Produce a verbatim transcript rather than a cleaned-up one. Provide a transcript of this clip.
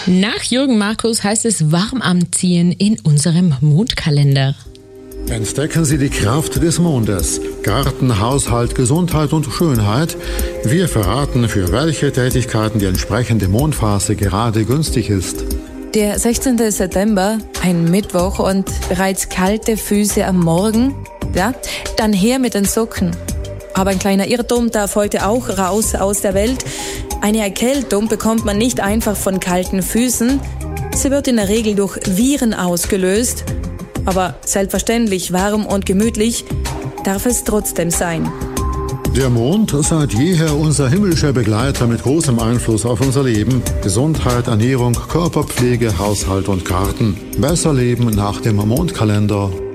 Nach Jürgen Markus heißt es warm anziehen in unserem Mondkalender. Entdecken Sie die Kraft des Mondes. Garten, Haushalt, Gesundheit und Schönheit. Wir verraten, für welche Tätigkeiten die entsprechende Mondphase gerade günstig ist. Der sechzehnte September, ein Mittwoch und bereits kalte Füße am Morgen. Ja, dann her mit den Socken. Aber ein kleiner Irrtum darf heute auch raus aus der Welt. Eine Erkältung bekommt man nicht einfach von kalten Füßen. Sie wird in der Regel durch Viren ausgelöst. Aber selbstverständlich warm und gemütlich darf es trotzdem sein. Der Mond, seit jeher unser himmlischer Begleiter mit großem Einfluss auf unser Leben. Gesundheit, Ernährung, Körperpflege, Haushalt und Garten. Besser leben nach dem Mondkalender.